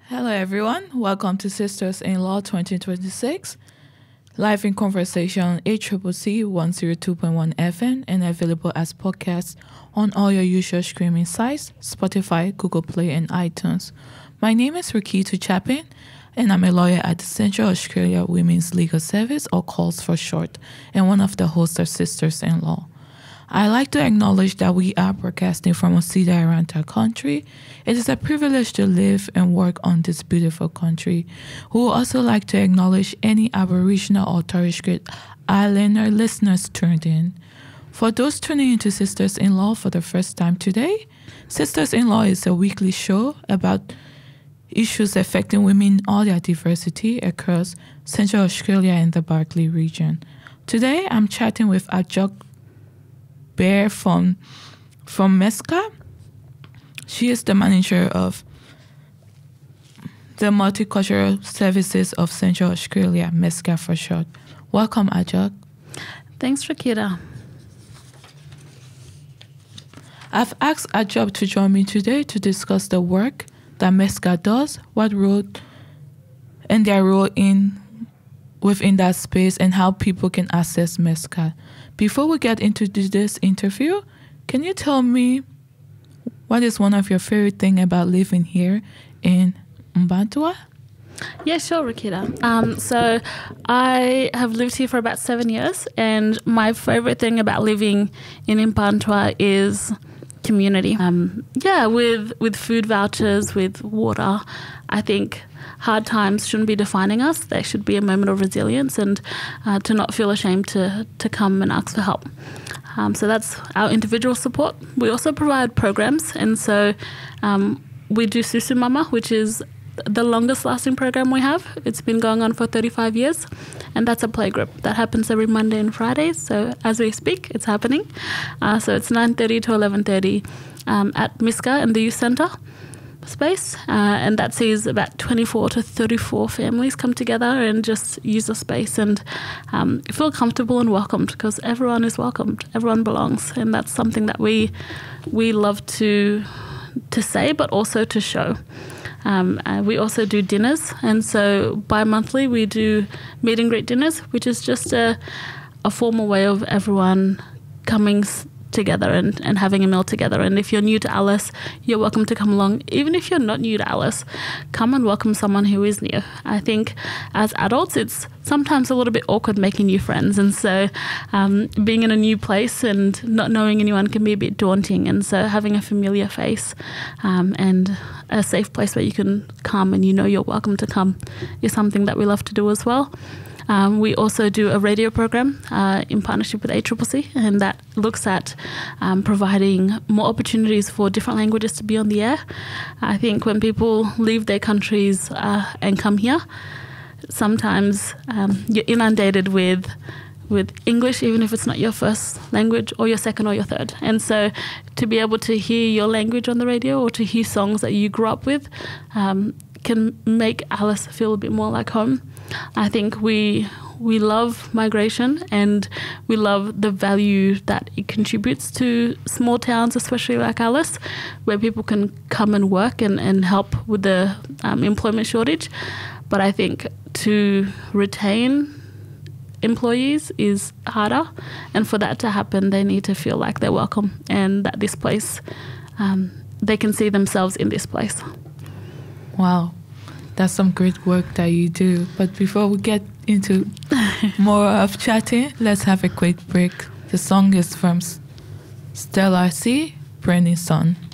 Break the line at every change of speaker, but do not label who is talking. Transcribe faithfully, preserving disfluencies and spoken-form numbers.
Hello, everyone. Welcome to Sisters in Law twenty twenty-six, live in conversation on A C C C one oh two point one F M and available as podcasts on all your usual streaming sites, Spotify, Google Play, and iTunes. My name is Rikitu Chapin, and I'm a lawyer at the Central Australia Women's Legal Service, or C A L S for short, and one of the hosts of Sisters in Law. I'd like to acknowledge that we are broadcasting from Osida Aranta country. It is a privilege to live and work on this beautiful country. We would also like to acknowledge any Aboriginal or Torres Strait Islander listeners tuned in. For those tuning into Sisters in Law for the first time today, Sisters in Law is a weekly show about issues affecting women in all their diversity across Central Australia and the Barkly region. Today, I'm chatting with Ajok Bear from from MESCA. She is the manager of the Multicultural Services of Central Australia, MESCA for short. Welcome, Ajok.
Thanks, Rakita.
I've asked Ajok to join me today to discuss the work that MESCA does, what role and their role in within that space, and how people can access MESCA. Before we get into this interview, can you tell me what is one of your favorite things about living here in Mparntwe?
Yeah, sure, Rakita. Um, so I have lived here for about seven years, and my favorite thing about living in Mparntwe is community. Um, yeah, with with food vouchers, with water, I think hard times shouldn't be defining us. They should be a moment of resilience, and uh, to not feel ashamed to, to come and ask for help. Um, so that's our individual support. We also provide programs, and so um, we do Susu Mama, which is the longest lasting program we have. It's been going on for thirty-five years, and that's a playgroup that happens every Monday and Friday. So as we speak, it's happening. Uh, so it's nine thirty to eleven thirty um, at MESCA in the youth centre space, uh, and that sees about twenty-four to thirty-four families come together and just use the space and um, feel comfortable and welcomed, because everyone is welcomed, everyone belongs, and that's something that we we love to to say, but also to show. Um, uh, we also do dinners, and so bi-monthly we do meet and greet dinners, which is just a, a formal way of everyone coming s- together and, and having a meal together. And if you're new to Alice, you're welcome to come along. Even if you're not new to Alice, come and welcome someone who is new. I think as adults, it's sometimes a little bit awkward making new friends, and so um, being in a new place and not knowing anyone can be a bit daunting, and so having a familiar face um, and a safe place where you can come and you know you're welcome to come is something that we love to do as well. Um, we also do a radio program uh, in partnership with A C C C, and that looks at um, providing more opportunities for different languages to be on the air. I think when people leave their countries uh, and come here, sometimes um, you're inundated with with English, even if it's not your first language or your second or your third. And so to be able to hear your language on the radio or to hear songs that you grew up with um, can make Alice feel a bit more like home. I think we we love migration, and we love the value that it contributes to small towns, especially like Alice, where people can come and work and, and help with the um, employment shortage. But I think to retain employees is harder, and for that to happen, they need to feel like they're welcome and that this place, um, they can see themselves in this place.
Wow. That's some great work that you do. But before we get into more of chatting, let's have a quick break. The song is from Stellar C, Burning Sun.